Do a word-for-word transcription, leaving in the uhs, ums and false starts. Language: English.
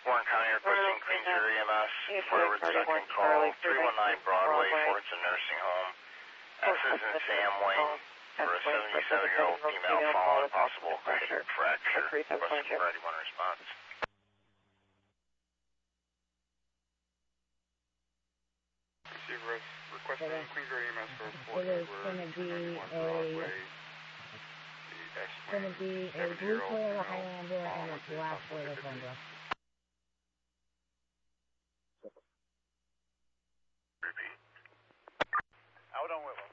Warren County requesting Queens River E M S, forward second call, three one nine Broadway, towards a nursing home. S is in Sam Wayne for a seventy-seven-year-old female following a possible hip fracture. Requesting priority one response. Requesting Queens River E M S for four It is going to be a, it's going to be a blue Toyota Highlander and a black Toyota Tundra. Repeat. Out on Whitlow.